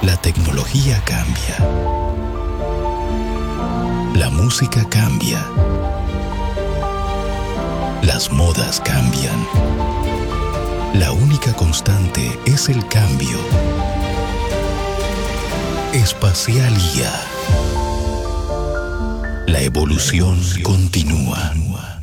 La tecnología cambia. La música cambia. Las modas cambian. La única constante es el cambio. Espacialía. La evolución continúa.